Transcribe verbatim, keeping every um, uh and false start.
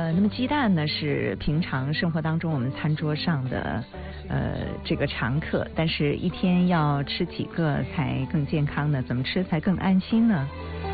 呃，那么鸡蛋呢是平常生活当中我们餐桌上的呃这个常客，但是一天要吃几个才更健康呢？怎么吃才更安心呢？